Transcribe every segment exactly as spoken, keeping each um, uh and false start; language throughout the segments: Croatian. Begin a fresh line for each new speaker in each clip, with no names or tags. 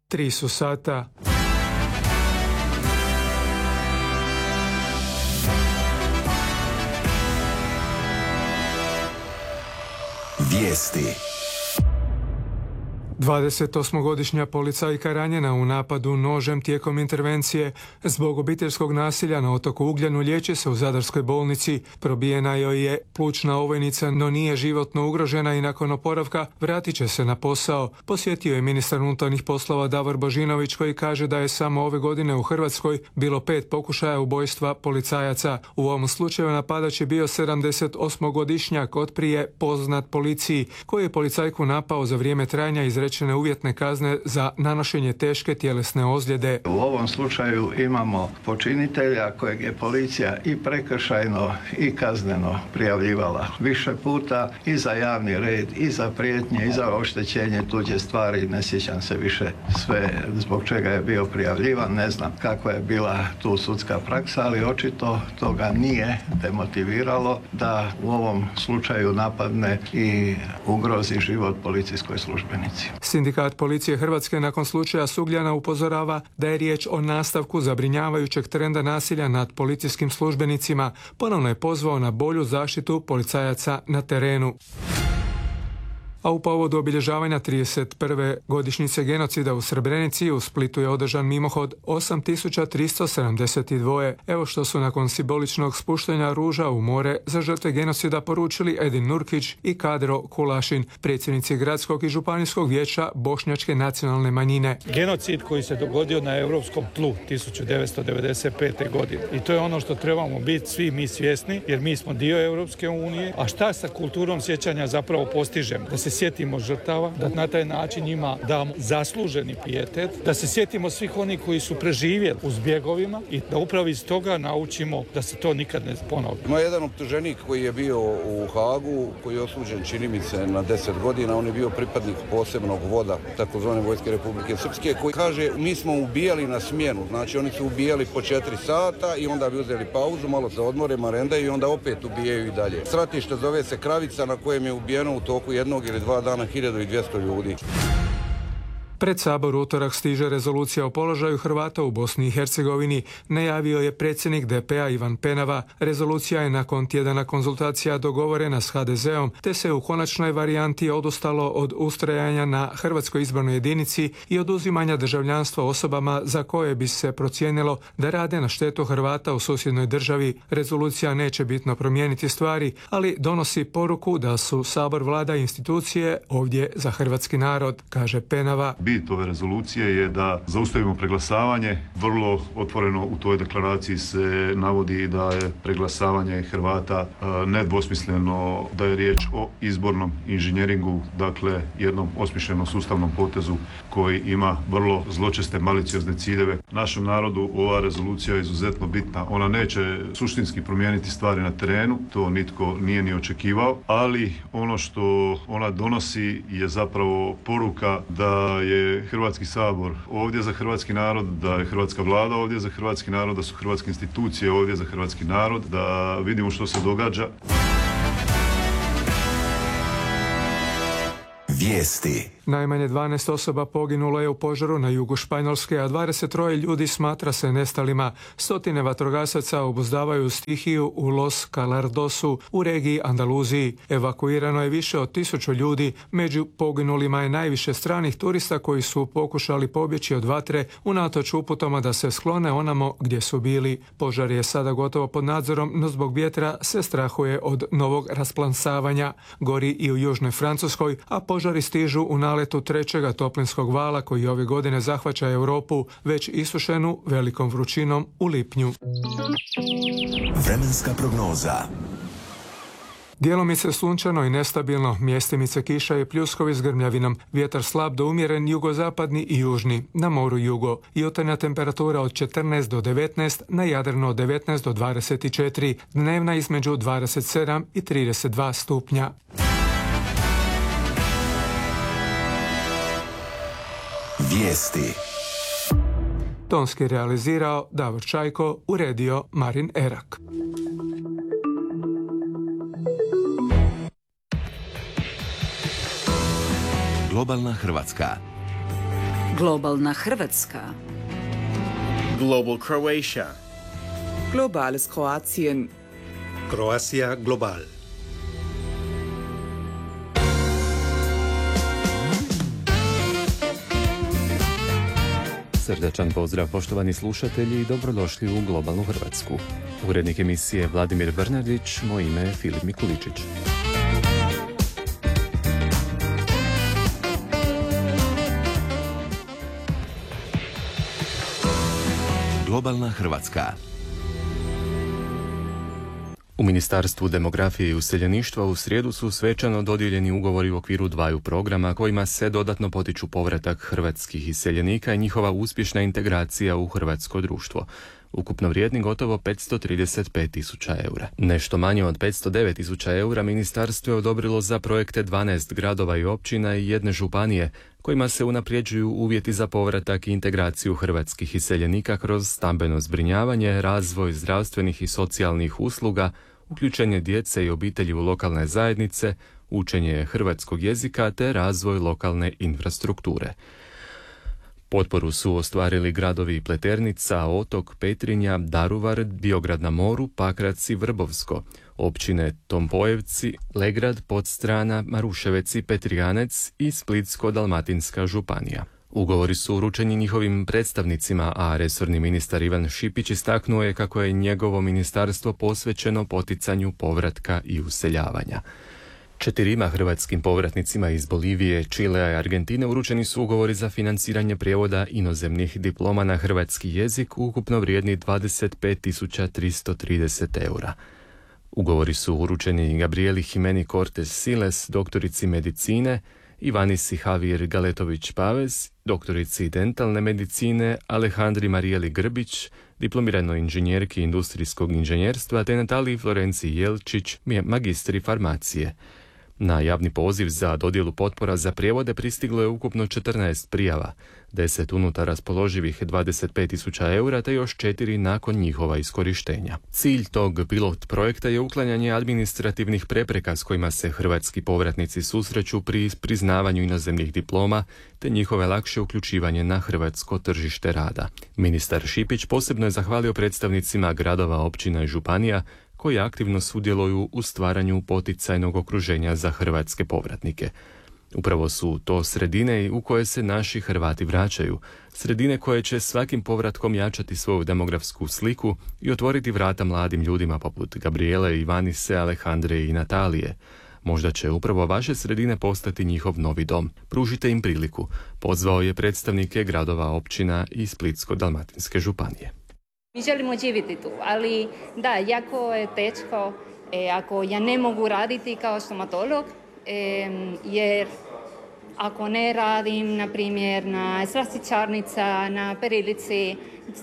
tri su sata.
Vijesti.
dvadesetosmogodišnja policajka ranjena u napadu nožem tijekom intervencije zbog obiteljskog nasilja na otoku Ugljanu liječi se u zadarskoj bolnici. Probijena joj je plućna ovojnica, no nije životno ugrožena i nakon oporavka vratit će se na posao. Posjetio je ministar unutarnjih poslova Davor Božinović koji kaže da je samo ove godine u Hrvatskoj bilo pet pokušaja ubojstva policajaca. U ovom slučaju napadač je bio sedamdesetosmogodišnjak otprije poznat policiji koji je policajku napao za vrijeme trajanja izrečene uvjetne kazne za nanošenje teške tjelesne ozljede.
U ovom slučaju imamo počinitelja kojeg je policija i prekršajno i kazneno prijavljivala više puta i za javni red, i za prijetnje, i za oštećenje tuđe stvari. Ne sjećam se više sve zbog čega je bio prijavljivan, ne znam kakva je bila tu sudska praksa, ali očito toga nije demotiviralo da u ovom slučaju napadne i ugrozi život policijskoj službenici.
Sindikat policije Hrvatske nakon slučaja s Ugljana upozorava da je riječ o nastavku zabrinjavajućeg trenda nasilja nad policijskim službenicima. Ponovno je pozvao na bolju zaštitu policajaca na terenu. A u povodu obilježavanja trideset prve godišnjice genocida u Srebrenici u Splitu je održan mimohod osam tisuća tristo sedamdeset dva. Evo što su nakon simboličnog spuštanja ruža u more za žrtve genocida poručili Edin Nurkić i Kadro Kulašin, predsjednici gradskog i županijskog vijeća bošnjačke nacionalne manjine.
Genocid koji se dogodio na europskom tlu tisuću devetsto devedeset pete. godine. I to je ono što trebamo biti svi mi svjesni, jer mi smo dio Europske unije. A šta sa kulturom sjećanja zapravo postižemo? Da se sjetimo žrtava, da na taj način njima damo zasluženi pijetet, da se sjetimo svih onih koji su preživjeli u zbjegovima i da upravo iz toga naučimo da se to nikad ne ponovi.
Ima jedan optuženik koji je bio u Hagu, koji je osuđen čini mi se na deset godina, on je bio pripadnik posebnog voda takozvane vojske Republike Srpske, koji kaže mi smo ubijali na smjenu, znači oni su ubijali po četiri sata i onda bi uzeli pauzu, malo se odmore, marendaju i onda opet ubijaju i dalje. Stratište zove se Kravica na kojem je ubijeno u toku jednog ili dva dana hiljadu dvjesto ljudi.
Pred Sabor utorak stiže rezolucija o položaju Hrvata u Bosni i Hercegovini, najavio je predsjednik D P A Ivan Penava. Rezolucija je nakon tjedana konzultacija dogovorena s H D Z-om, te se u konačnoj varijanti odustalo od ustrajanja na hrvatskoj izbornoj jedinici i oduzimanja državljanstva osobama za koje bi se procijenilo da rade na štetu Hrvata u susjednoj državi. Rezolucija neće bitno promijeniti stvari, ali donosi poruku da su Sabor, vlada i institucije ovdje za hrvatski narod, kaže Penava.
Bit ove rezolucije je da zaustavimo preglasavanje. Vrlo otvoreno u toj deklaraciji se navodi da je preglasavanje Hrvata nedvosmisleno, da je riječ o izbornom inženjeringu, dakle jednom osmišljenom sustavnom potezu koji ima vrlo zločeste maliciozne ciljeve. Našem narodu ova rezolucija je izuzetno bitna. Ona neće suštinski promijeniti stvari na terenu, to nitko nije ni očekivao, ali ono što ona donosi je zapravo poruka da je Hrvatski sabor ovdje za hrvatski narod, da je hrvatska vlada ovdje za hrvatski narod, da su hrvatske institucije ovdje za hrvatski narod, da vidimo što se događa.
Vijesti.
Najmanje dvanaest osoba poginulo je u požaru na jugu Španjolske, a dvadeset troje ljudi smatra se nestalima. Stotine vatrogasaca obuzdavaju stihiju u Los Calardosu u regiji Andaluziji. Evakuirano je više od tisuću ljudi. Među poginulima je najviše stranih turista koji su pokušali pobjeći od vatre unatoč uputama da se sklone onamo gdje su bili. Požar je sada gotovo pod nadzorom, no zbog vjetra se strahuje od novog rasplansavanja. Gori i u južnoj Francuskoj, a požari stižu u naletu trećega toplinskog vala koji ove godine zahvaća Europu, već isušenu velikom vrućinom u lipnju.
Vremenska prognoza.
Djelomice sunčano i nestabilno, mjestimice kiša i pljuskovi s grmljavinom, vjetar slab do umjeren jugozapadni i južni, na moru jugo. Jutarnja temperatura od četrnaest do devetnaest, na Jadranu od devetnaest do dvadeset četiri, dnevna između dvadeset sedam i trideset dva stupnja.
Vijesti.
Tonski realizirao Davor Čajko, uredio Marin Erak.
Globalna Hrvatska.
Globalna Hrvatska.
Global Croatia.
Globales Kroatien.
Croatia Global.
Srdačan pozdrav poštovani slušatelji i dobrodošli u Globalnu Hrvatsku. Urednik emisije Vladimir Bernardić, moje ime je Filip Mikuličić.
Globalna Hrvatska.
U Ministarstvu demografije i useljeništva u srijedu su svečano dodijeljeni ugovori u okviru dvaju programa kojima se dodatno potiču povratak hrvatskih iseljenika i njihova uspješna integracija u hrvatsko društvo. Ukupno vrijedni gotovo petsto trideset pet tisuća eura. Nešto manje od petsto devet tisuća eura ministarstvo je odobrilo za projekte dvanaest gradova i općina i jedne županije, kojima se unapređuju uvjeti za povratak i integraciju hrvatskih iseljenika kroz stambeno zbrinjavanje, razvoj zdravstvenih i socijalnih usluga, uključenje djece i obitelji u lokalne zajednice, učenje hrvatskog jezika te razvoj lokalne infrastrukture. Potporu su ostvarili gradovi Pleternica, Otok, Petrinja, Daruvar, Biograd na moru, Pakrac i Vrbovsko, općine Tompojevci, Legrad, Podstrana, Maruševec i Petrijanec i Splitsko-dalmatinska županija. Ugovori su uručeni njihovim predstavnicima, a resorni ministar Ivan Šipić istaknuo je kako je njegovo ministarstvo posvećeno poticanju povratka i useljavanja. Četirima hrvatskim povratnicima iz Bolivije, Čilea i Argentine uručeni su ugovori za financiranje prijevoda inozemnih diploma na hrvatski jezik, ukupno vrijedni dvadeset pet tisuća tristo trideset eura. Ugovori su uručeni Gabrieli Jimeni Cortes Siles, doktorici medicine, Ivanisi Javier Galetović Pavez, doktorici dentalne medicine, Alejandri Marijeli Grbić, diplomiranoj inženjerki industrijskog inženjerstva, te Nataliji Florenciji Jelčić, magistri farmacije. Na javni poziv za dodjelu potpora za prijevode pristiglo je ukupno četrnaest prijava, deset unutar raspoloživih dvadeset pet tisuća eura te još četiri nakon njihova iskorištenja. Cilj tog pilot projekta je uklanjanje administrativnih prepreka s kojima se hrvatski povratnici susreću pri priznavanju inozemnih diploma te njihove lakše uključivanje na hrvatsko tržište rada. Ministar Šipić posebno je zahvalio predstavnicima gradova, općina i županija koji aktivno sudjeluju u stvaranju poticajnog okruženja za hrvatske povratnike. Upravo su to sredine u koje se naši Hrvati vraćaju, sredine koje će svakim povratkom jačati svoju demografsku sliku i otvoriti vrata mladim ljudima poput Gabriele, Ivanise, Alejandre i Natalije. Možda će upravo vaše sredine postati njihov novi dom. Pružite im priliku, pozvao je predstavnike gradova, općina i Splitsko-dalmatinske županije.
Mi želimo živjeti tu, ali da, jako je teško e, ako ja ne mogu raditi kao stomatolog, e, jer ako ne radim, na primjer, na slastičarnica, na perilici,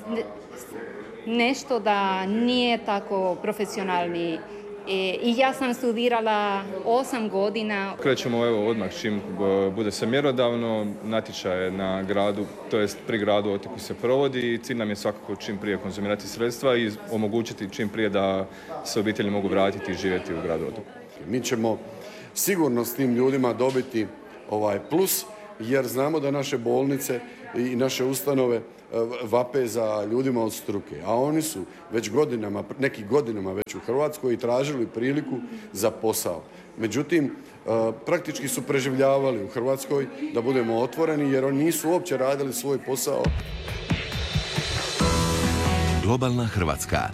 nešto da nije tako profesionalni. E, I ja sam studirala osam godina.
Krećemo evo odmah čim bude sve mjerodavno, natječaj na gradu, to jest pri gradu Otoku se provodi i cilj nam je svakako čim prije konzumirati sredstva i omogućiti čim prije da se obitelji mogu vratiti i živjeti u gradu Otoku.
Mi ćemo sigurno s tim ljudima dobiti ovaj plus, jer znamo da naše bolnice i naše ustanove vape za ljudima od struke, a oni su već godinama, neki godinama već u Hrvatskoj i tražili priliku za posao. Međutim, praktički su preživljavali u Hrvatskoj, da budemo otvoreni, jer oni nisu uopće radili svoj posao.
Globalna Hrvatska.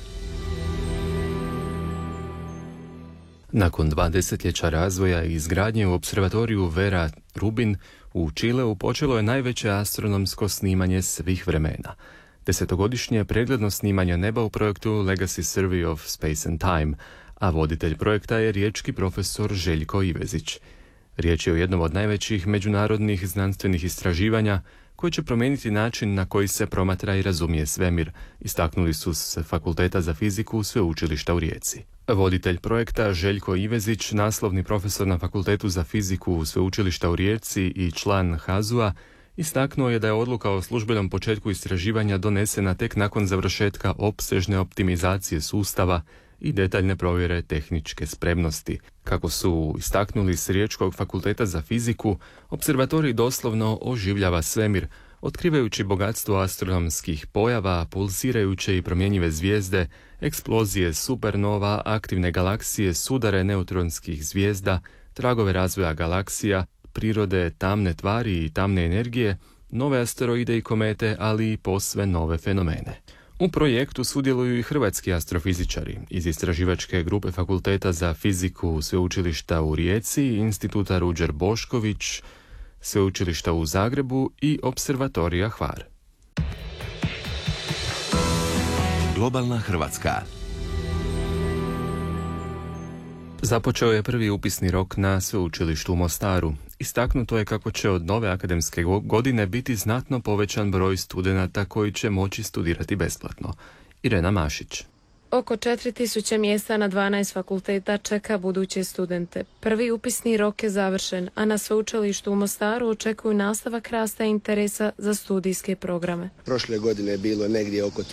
Nakon dva desetljeća razvoja i izgradnje u observatoriju Vera Rubin u Čileu počelo je najveće astronomsko snimanje svih vremena. Desetogodišnje pregledno snimanje neba u projektu Legacy Survey of Space and Time, a voditelj projekta je riječki profesor Željko Ivezić. Riječ je o jednom od najvećih međunarodnih znanstvenih istraživanja koji će promijeniti način na koji se promatra i razumije svemir, istaknuli su s Fakulteta za fiziku Sveučilišta u Rijeci. Voditelj projekta Željko Ivezić, naslovni profesor na Fakultetu za fiziku Sveučilišta u Rijeci i član HAZU-a, istaknuo je da je odluka o službenom početku istraživanja donesena tek nakon završetka opsežne optimizacije sustava i detaljne provjere tehničke spremnosti. Kako su istaknuli s Riječkog fakulteta za fiziku, observatorij doslovno oživljava svemir, otkrivajući bogatstvo astronomskih pojava, pulsirajuće i promjenjive zvijezde, eksplozije supernova, aktivne galaksije, sudare neutronskih zvijezda, tragove razvoja galaksija, prirode tamne tvari i tamne energije, nove asteroide i komete, ali i posve nove fenomene. U projektu sudjeluju i hrvatski astrofizičari iz istraživačke grupe Fakulteta za fiziku Sveučilišta u Rijeci, Instituta Ruđer Bošković, Sveučilišta u Zagrebu i Observatorija Hvar.
Globalna Hrvatska.
Započeo je prvi upisni rok na Sveučilištu u Mostaru. Istaknuto je kako će od nove akademske godine biti znatno povećan broj studenata koji će moći studirati besplatno. Irena Mašić.
Oko četiri tisuće mjesta na dvanaest fakulteta čeka buduće studente. Prvi upisni rok je završen, a na Sveučilištu u Mostaru očekuju nastavak rasta interesa za studijske programe.
Prošle godine je bilo negdje oko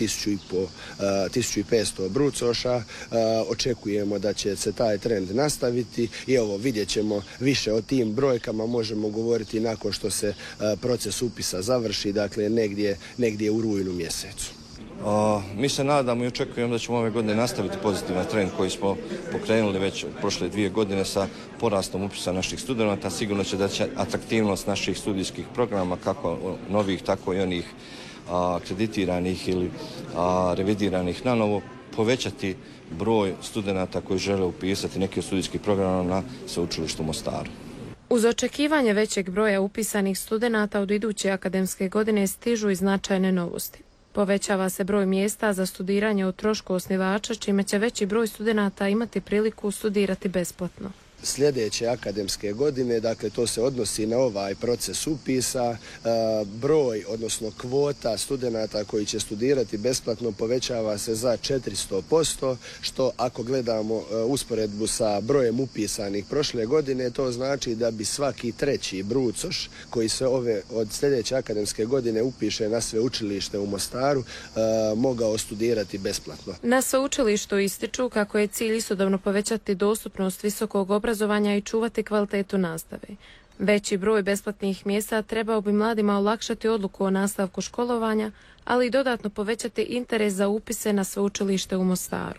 tisuću i petsto brucoša. Očekujemo da će se taj trend nastaviti i evo vidjet ćemo više o tim brojkama. Možemo govoriti nakon što se proces upisa završi, dakle negdje, negdje u rujnu mjesecu.
Uh, mi se nadamo i očekujemo da ćemo ove godine nastaviti pozitivan trend koji smo pokrenuli već prošle dvije godine sa porastom upisa naših studenata. Sigurno će da će atraktivnost naših studijskih programa, kako novih, tako i onih uh, akreditiranih ili uh, revidiranih na novo, povećati broj studenata koji žele upisati neki od studijskih programa na Sveučilištu u Mostaru.
Uz očekivanje većeg broja upisanih studenata od iduće akademske godine stižu i značajne novosti. Povećava se broj mjesta za studiranje u trošku osnivača, čime će veći broj studenata imati priliku studirati besplatno.
Sljedeće akademske godine, dakle to se odnosi na ovaj proces upisa, broj, odnosno kvota studenata koji će studirati besplatno povećava se za četiristo posto, što ako gledamo usporedbu sa brojem upisanih prošle godine, to znači da bi svaki treći brucoš koji se ove od sljedeće akademske godine upiše na Sveučilište u Mostaru mogao studirati besplatno.
Na Sveučilištu ističu kako je cilj istodobno povećati dostupnost visokog obrazovanja obrazovanja i čuvati kvalitetu nastave. Veći broj besplatnih mjesta trebao bi mladima olakšati odluku o nastavku školovanja, ali i dodatno povećati interes za upise na Sveučilište u Mostaru.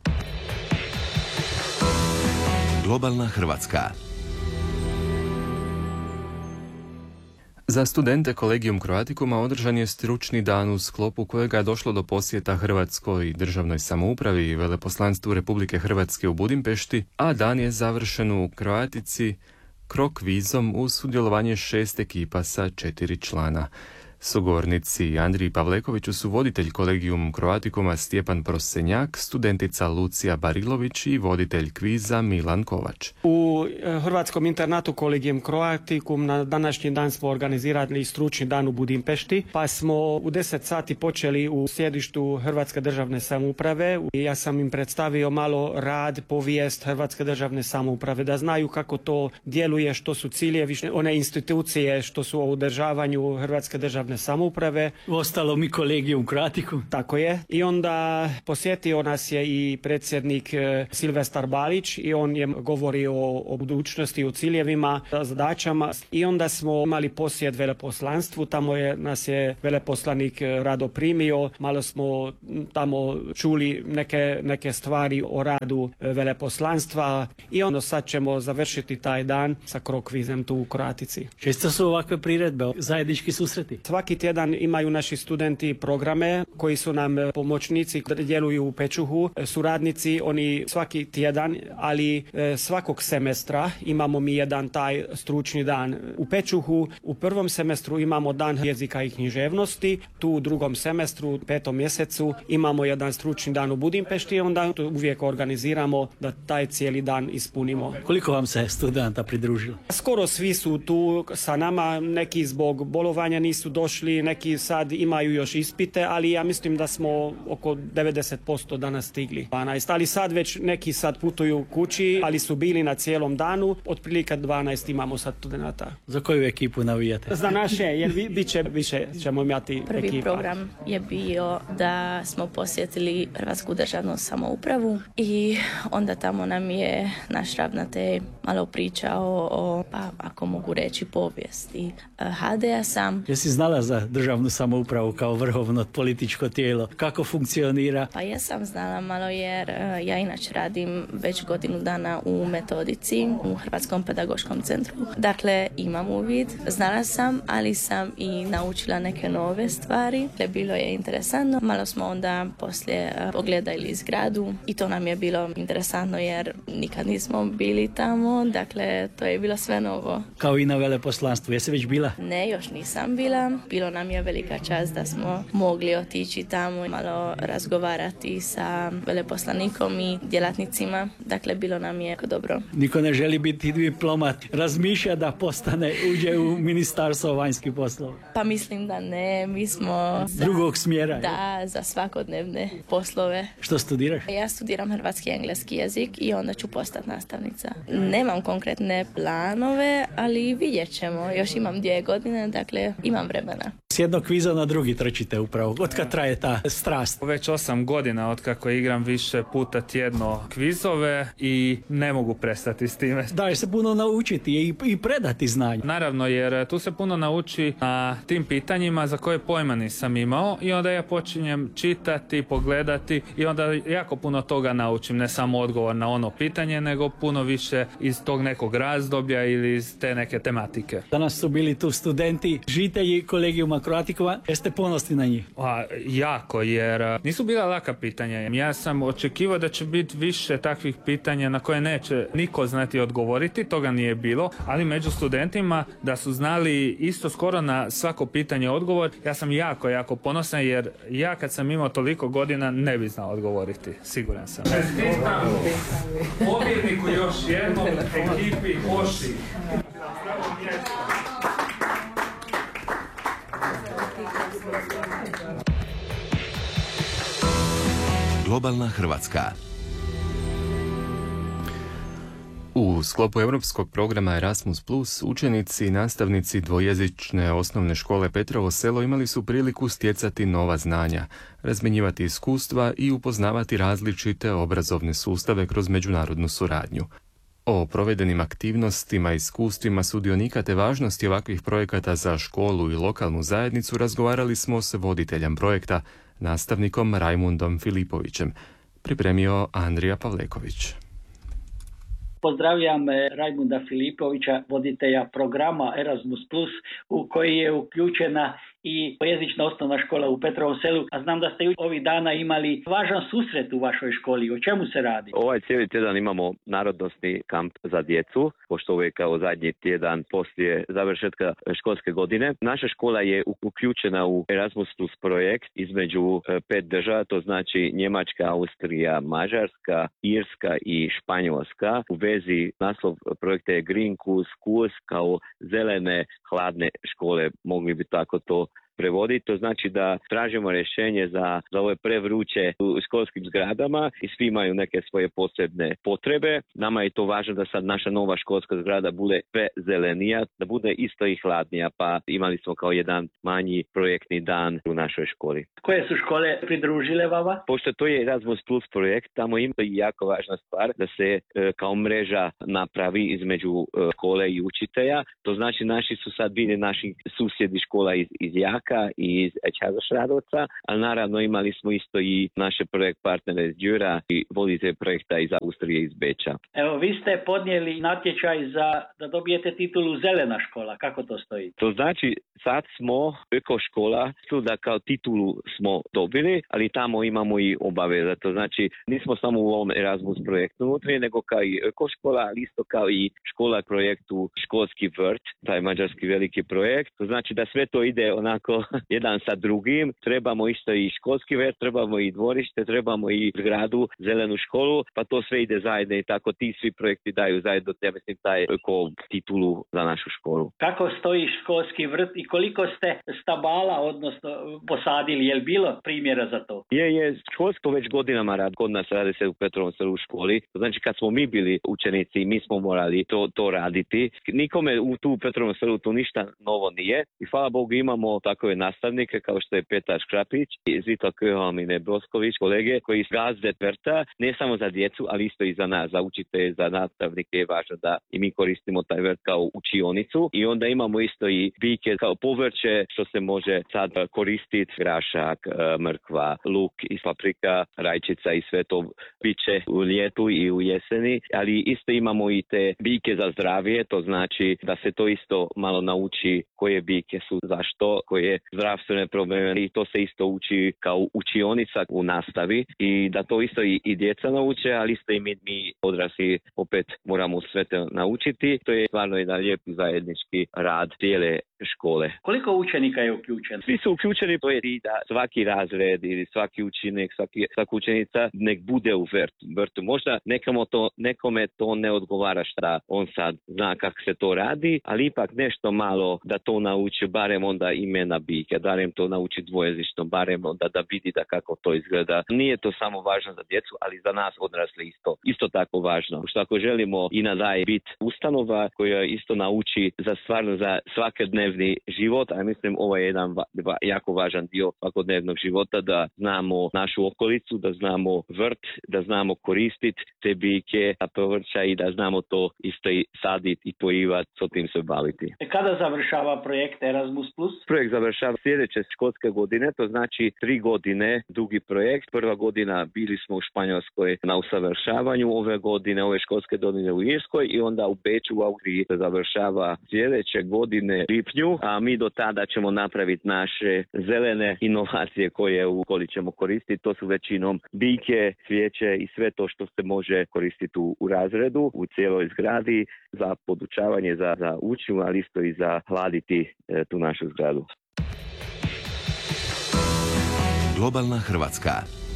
Globalna Hrvatska.
Za studente Collegium Croaticuma održan je stručni dan u sklopu kojega je došlo do posjeta Hrvatskoj državnoj samoupravi i veleposlanstvu Republike Hrvatske u Budimpešti, a dan je završen u Kroatici krokvizom uz sudjelovanje šest ekipa sa četiri člana. Sugovornici Andriji Pavlekoviću su voditelj Collegium Croaticuma Stjepan Prosenjak, studentica Lucija Barilović i voditelj kviza Milan Kovač.
U Hrvatskom internatu Collegium Croaticum na današnji dan smo organizirali stručni dan u Budimpešti, pa smo u deset sati počeli u sjedištu Hrvatske državne samouprave. Ja sam im predstavio malo rad, povijest Hrvatske državne samouprave, da znaju kako to djeluje, što su ciljevi, one institucije što su u održavanju Hrvatske državne samouprave.
Ostalo mi Collegium Croaticum.
Tako je. I onda posjetio nas je i predsjednik Silvestar Balić i on je govorio o, o budućnosti, o ciljevima, zadaćama. I onda smo imali posjet veleposlanstvu. Tamo je nas je veleposlanik rado primio. Malo smo tamo čuli neke, neke stvari o radu veleposlanstva i onda sad ćemo završiti taj dan sa krokvizem tu u Kroatici.
Često su ovakve priredbe, zajednički susreti?
Svaki tjedan imaju naši studenti programe koji su nam pomoćnici, djeluju u Pečuhu, suradnici, oni svaki tjedan, ali svakog semestra imamo mi jedan taj stručni dan u Pečuhu. U prvom semestru imamo dan jezika i književnosti, tu u drugom semestru, u petom mjesecu, imamo jedan stručni dan u Budimpešti i onda uvijek organiziramo da taj cijeli dan ispunimo.
Koliko vam se studenta pridružilo?
Skoro svi su tu sa nama, neki zbog bolovanja nisu došli, neki sad imaju još ispite, ali ja mislim da smo oko devedeset posto danas stigli. dvanaest, ali sad već neki sad putuju kući, ali su bili na cijelom danu, otprilike dvanaest imamo sad studenata.
Za koju ekipu navijate?
Za naše, jer bit će više ćemo imati ekipa.
Prvi program je bio da smo posjetili Hrvatsku državnu samoupravu i onda tamo nam je naš ravnatelj malo pričao o, pa ako mogu reći, povijesti ha de a sam.
Jesi znala znala za državnu samoupravu kao vrhovno političko tijelo? Kako funkcionira?
Pa ja sam znala malo jer uh, ja inače radim već godinu dana u metodici u Hrvatskom pedagoškom centru. Dakle, imam uvid, znala sam, ali sam i naučila neke nove stvari. Dakle, bilo je interesantno. Malo smo onda poslije uh, pogledali zgradu i to nam je bilo interesantno jer nikad nismo bili tamo. Dakle, to je bilo sve novo.
Kao i na veleposlanstvu. Jesi već bila?
Ne, još nisam bila. Bilo nam je velika čast da smo mogli otići tamo i malo razgovarati sa veleposlanikom i djelatnicima. Dakle, bilo nam je dobro.
Niko ne želi biti diplomat. Razmišlja da postane, uđe u ministarstvo vanjskih poslova.
Pa mislim da ne. Mi smo... Za,
drugog smjera.
Da, je? Za svakodnevne poslove.
Što studiraš?
Ja studiram hrvatski i engleski jezik i onda ću postati nastavnica. Nemam konkretne planove, ali vidjet ćemo. Još imam dvije godine, dakle imam vremena.
S jednog kviza na drugi trčite upravo. Otkad traje ta strast?
Već osam godina otkako igram više puta tjedno kvizove i ne mogu prestati s time.
Daje se puno naučiti i, i predati znanje.
Naravno, jer tu se puno nauči na tim pitanjima za koje pojma nisam imao i onda ja počinjem čitati, pogledati i onda jako puno toga naučim. Ne samo odgovor na ono pitanje, nego puno više iz tog nekog razdoblja ili iz te neke tematike.
Danas su bili tu studenti, žitelji kolegijuma Croaticuma. Jeste ponosni na njih?
A, jako, jer nisu bila laka pitanja. Ja sam očekivao da će biti više takvih pitanja na koje neće niko znati odgovoriti, toga nije bilo, ali među studentima da su znali isto skoro na svako pitanje odgovor, ja sam jako, jako ponosan jer ja kad sam imao toliko godina ne bi znao odgovoriti, siguran sam. Čestitam pobjedniku još jednom ekipi Oši.
Globalna Hrvatska.
U sklopu europskog programa Erasmus plus, učenici i nastavnici dvojezične osnovne škole Petrovo Selo imali su priliku stjecati nova znanja, razmjenjivati iskustva i upoznavati različite obrazovne sustave kroz međunarodnu suradnju. O provedenim aktivnostima i iskustvima sudionika te važnosti ovakvih projekata za školu i lokalnu zajednicu razgovarali smo s voditeljem projekta, nastavnikom Rajmundom Filipovićem. Pripremio Andrija Pavleković.
Pozdravljam Rajmunda Filipovića, voditelja programa Erasmus plus, u koji je uključena i jezična osnovna škola u Petrovom Selu, a znam da ste ovih dana imali važan susret u vašoj školi. O čemu se radi?
Ovaj cijeli tjedan imamo narodnosni kamp za djecu, pošto ovo je kao zadnji tjedan poslije završetka školske godine. Naša škola je uključena u Erasmus plus projekt između pet država, to znači Njemačka, Austrija, Mađarska, Irska i Španjolska. U vezi naslov projekta je Green Schools, kao zelene hladne škole, mogli bi tako to prevoditi. To znači da tražimo rješenje za, za ove prevruće u školskim zgradama i svi imaju neke svoje posebne potrebe. Nama je to važno da sad naša nova školska zgrada bude sve zelenija, da bude isto i hladnija, pa imali smo kao jedan manji projektni dan u našoj školi.
Koje su škole pridružile vama?
Pošto to je Erasmus plus projekt, tamo ima i jako važna stvar da se e, kao mreža napravi između e, škole i učitelja. To znači naši su sad bili naši susjedi škola iz, iz Jak i iz Čazošradovca, ali naravno imali smo isto i naše projekt partnere iz Đura i voditelj projekta iz Austrije iz Beča.
Evo, vi ste podnijeli natječaj za da dobijete titulu zelena škola. Kako to stoji?
To znači sad smo eko škola, da kao titulu smo dobili, ali tamo imamo i obaveza. To znači nismo samo u ovom Erasmus projektu unutra, nego kao i eko škola, ali isto kao i škola projektu Školski vrt, taj mađarski veliki projekt. To znači da sve to ide onako jedan sa drugim. Trebamo isto i školski vrt, trebamo i dvorište, trebamo i zgradu, zelenu školu, pa to sve ide zajedno i tako ti svi projekti daju zajedno, ja mislim, taj eko titulu za našu školu.
Kako stoji školski vrt i koliko ste stabala, odnosno posadili? Je li bilo primjera za to?
Je, je, školsko već godinama rad, kod nas radi se u Petrovom Selu u školi. To znači kad smo mi bili učenici, mi smo morali to, to raditi. Nikome u tu Petrovom Selu to ništa novo nije i hvala Bogu imamo tako takove nastavnike kao što je Petar Škrapić i Zito Köhalmine Brosković, kolege koji gazde vrta ne samo za djecu, ali isto i za nas, za učitelje, za nastavnike je važno da i mi koristimo taj vrt kao učionicu i onda imamo isto i biljke kao povrće što se može sad koristiti, grašak, mrkva, luk i paprika, rajčica i sve to biće u ljetu i u jeseni, ali isto imamo i te biljke za zdravlje, to znači da se to isto malo nauči koje biljke su zašto, koje zdravstvene probleme i to se isto uči kao učionica u nastavi i da to isto i, i djeca nauče, ali isto i mi, mi odrasli opet moramo sve to naučiti. To je stvarno jedan lijep zajednički rad cijele škole.
Koliko učenika je uključen?
Svi su uključeni to je i da svaki razred ili svaki učenik, svaki, svaka učenica nek bude u vrtu. vrtu. Možda nekome to, nekome to ne odgovara šta on sad zna kako se to radi, ali ipak nešto malo da to nauči, barem onda imena biljke, barem to nauči dvojezično, barem onda da vidi da kako to izgleda. Nije to samo važno za djecu, ali za nas odrasle isto, isto tako važno. Što ako želimo i nadalje biti ustanova koja isto nauči za stvarno za svakodnevni život, a mislim ovo je jedan va, va, jako važan dio svakodnevnog života, da znamo našu okolicu, da znamo vrt, da znamo koristiti te biljke, a povrća i da znamo to isto i saditi i pojivati, s tim se baviti.
Kada završava projekt Erasmus plus?
Projekt završava sljedeće školske godine, to znači tri godine dugi projekt. Prva godina bili smo u Španjolskoj na usavršavanju, ove godine, ove školske godine u Irskoj i onda u Beču u Austriji se završava sljedeće godine lipnju, a mi do tada ćemo napraviti naše zelene inovacije koje u koji ćemo koristiti. To su većinom biljke, cvijeće i sve to što se može koristiti u, u razredu, u cijeloj zgradi za podučavanje, za, za učenje, ali isto i za hladiti e, tu našu zgradu.
Globalna Hrvatska.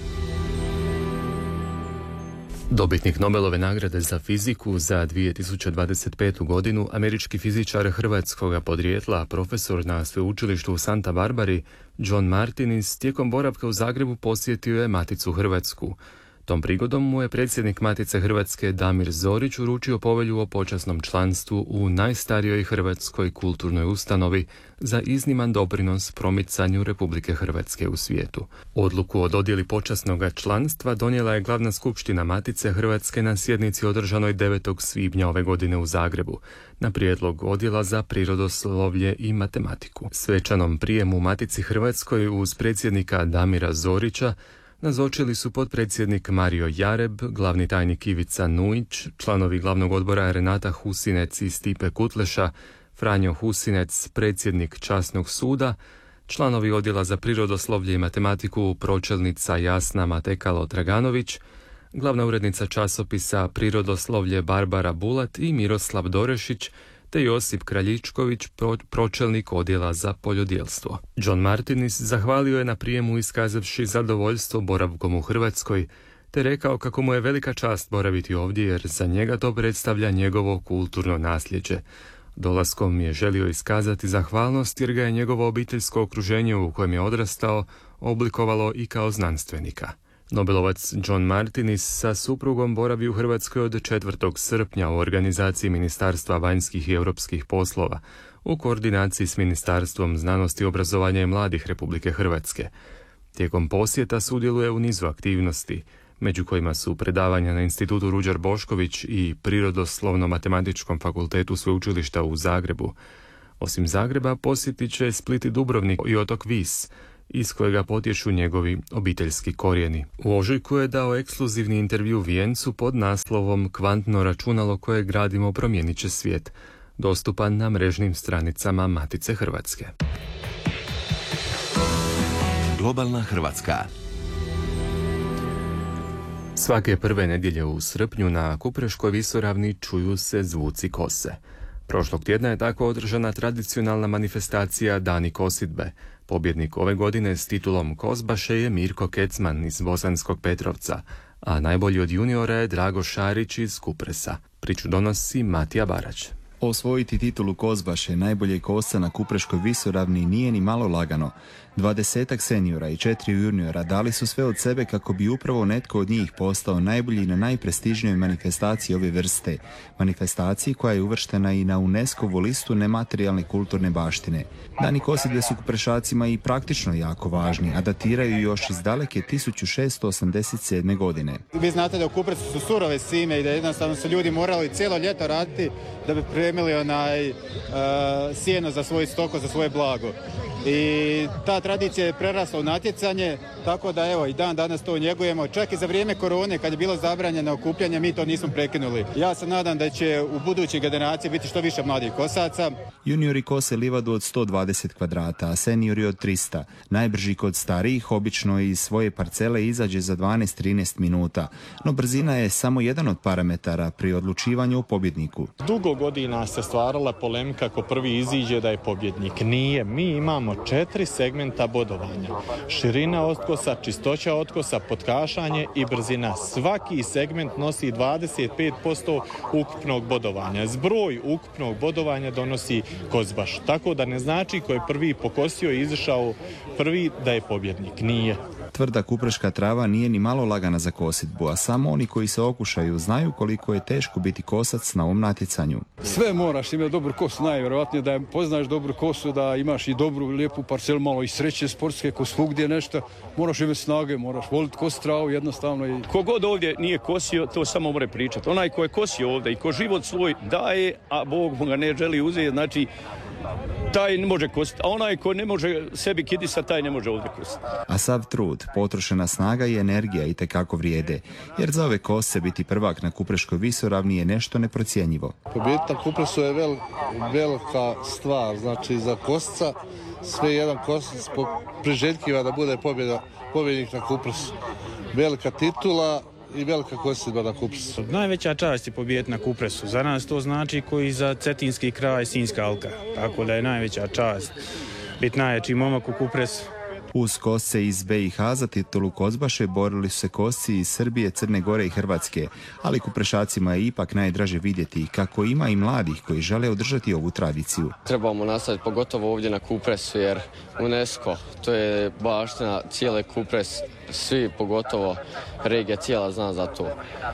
Dobitnik Nobelove nagrade za fiziku za dvije tisuće dvadeset petu. godinu, američki fizičar hrvatskoga podrijetla, profesor na sveučilištu u Santa Barbari, John Martinis, tijekom boravka u Zagrebu posjetio je Maticu Hrvatsku. Tom prigodom mu je predsjednik Matice Hrvatske Damir Zorić uručio povelju o počasnom članstvu u najstarijoj hrvatskoj kulturnoj ustanovi za izniman doprinos promicanju Republike Hrvatske u svijetu. Odluku o dodjeli počasnog članstva donijela je glavna skupština Matice Hrvatske na sjednici održanoj devetog svibnja ove godine u Zagrebu, na prijedlog odjela za prirodoslovlje i matematiku. Svečanom prijemu Matici Hrvatskoj uz predsjednika Damira Zorića nazočili su potpredsjednik Mario Jareb, glavni tajnik Ivica Nujić, članovi glavnog odbora Renata Husinec i Stipe Kutleša, Franjo Husinec, predsjednik Časnog suda, članovi odjela za prirodoslovlje i matematiku pročelnica Jasna Matekalo-Draganović, glavna urednica časopisa Prirodoslovlje Barbara Bulat i Miroslav Dorešić, te Josip Kraljičković, pro, pročelnik odjela za poljodjelstvo. John Martinis zahvalio je na prijemu iskazavši zadovoljstvo boravkom u Hrvatskoj, te rekao kako mu je velika čast boraviti ovdje jer za njega to predstavlja njegovo kulturno nasljeđe. Dolaskom je želio iskazati zahvalnost jer ga je njegovo obiteljsko okruženje u kojem je odrastao oblikovalo i kao znanstvenika. Nobelovac John Martinis sa suprugom boravi u Hrvatskoj od četvrtog srpnja u organizaciji Ministarstva vanjskih i europskih poslova u koordinaciji s Ministarstvom znanosti, obrazovanja i mladih Republike Hrvatske. Tijekom posjeta sudjeluje u nizu aktivnosti, među kojima su predavanja na Institutu Ruđer Bošković i Prirodoslovno-matematičkom fakultetu sveučilišta u Zagrebu. Osim Zagreba posjetit će Split i Dubrovnik i otok Vis, iz kojega potječu njegovi obiteljski korijeni. U ožujku je dao ekskluzivni intervju Vijencu pod naslovom Kvantno računalo koje gradimo promijenit će svijet, dostupan na mrežnim stranicama Matice Hrvatske.
Globalna Hrvatska.
Svake prve nedjelje u srpnju na Kupreškoj visoravni čuju se zvuci kose. Prošlog tjedna je tako održana tradicionalna manifestacija Dani kosidbe. Pobjednik ove godine s titulom Kozbaše je Mirko Kecman iz Bosanskog Petrovca, a najbolji od juniora je Drago Šarić iz Kupresa. Priču donosi Matija Barać.
Osvojiti titulu Kozbaše, najboljeg kosca na Kupreškoj visoravni, nije ni malo lagano. Dvadesetak seniora i četiri juniora dali su sve od sebe kako bi upravo netko od njih postao najbolji na najprestižnijoj manifestaciji ove vrste. Manifestaciji koja je uvrštena i na UNESCO-vu listu nematerijalne kulturne baštine. Dani kosidbe su Kuprešacima i praktično jako važni, a datiraju još iz daleke tisuću šessto osamdeset sedme. godine.
Vi znate da u Kupresu su surove sime i da jednostavno su ljudi morali cijelo ljeto raditi da bi pripremili onaj uh, sjeno za svoj stoko, za svoje blago. I ta tradicija je prerasla u natjecanje, tako da evo i dan danas to njegujemo. Čak i za vrijeme korone, kad je bilo zabranjeno okupljanje, mi to nismo prekinuli. Ja se nadam da će u budućoj generaciji biti što više mladih kosaca.
Juniori kose livadu od sto dvadeset kvadrata, a seniori od tristo. Najbrži kod starijih obično iz svoje parcele izađe za dvanaest do trinaest minuta, no brzina je samo jedan od parametara pri odlučivanju o pobjedniku.
Dugo godina se stvarala polemika ko prvi iziđe da je pobjednik. Nije. Mi imamo četiri segmenta bodovanja. Širina otkosa, čistoća otkosa, potkašanje i brzina. Svaki segment nosi dvadeset pet posto ukupnog bodovanja. Zbroj ukupnog bodovanja donosi Kozbaš. Tako da ne znači ko je prvi pokosio i izašao prvi da je pobjednik. Nije.
Tvrda kupreška trava nije ni malo lagana za kosidbu, a samo oni koji se okušaju znaju koliko je teško biti kosac na ovom natjecanju.
Sve moraš imati dobru kosu, najvjerojatnije da poznaš dobru kosu, da imaš i dobru, lijepu parcelu, malo i sreće sportske, ko svugdje nešto. Moraš imati snage, moraš voliti kost travu jednostavno. I...
Kogod ovdje nije kosio, to samo more pričati. Onaj ko je kosio ovdje i ko život svoj daje, a Bog mu ga ne želi uzeti, znači taj ne može kositi, a onaj ko ne može sebi kidisa, taj ne može ovdje kositi.
A sav trud, potrošena snaga i energija itekako vrijede, jer za ove kose biti prvak na Kupreškoj visoravni je nešto neprocjenjivo.
Pobijediti na Kupresu je vel, velika stvar, znači za kosca sve jedan kosac priželjkiva da bude pobjeda, pobjednik na Kupresu. Velika titula i velika kosidba na Kupresu.
Najveća čast je pobijediti na Kupresu. Za nas to znači koji za cetinski kraj Sinjska alka. Tako da je najveća čast biti najjači momak u Kupresu.
Uz kosce iz B i H za titulu Kozbaše borili su se kosci iz Srbije, Crne Gore i Hrvatske, ali Kuprešacima je ipak najdraže vidjeti kako ima i mladih koji žele održati ovu tradiciju.
Trebamo nastaviti pogotovo ovdje na Kupresu jer UNESCO, to je baština cijele Kupres, svi pogotovo regija cijela zna za to.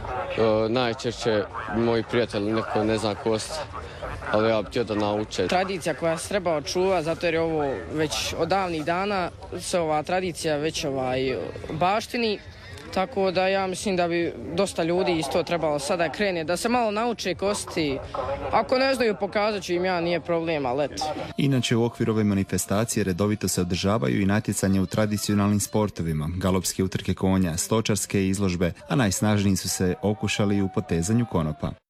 E, najčešće moji prijatelji neko ne zna kost, ali ja bih htio da nauče.
Tradicija koja se treba očuva, zato jer je ovo već od davnih dana se ova tradicija već ovaj baštini, tako da ja mislim da bi dosta ljudi isto trebalo sada krene, da se malo nauče kositi. Ako ne znaju, pokazat ću im ja, nije problem, ali eto.
Inače, u okviru ove manifestacije redovito se održavaju i natjecanje u tradicionalnim sportovima, galopske utrke konja, stočarske izložbe, a najsnažniji su se okušali u potezanju konopa.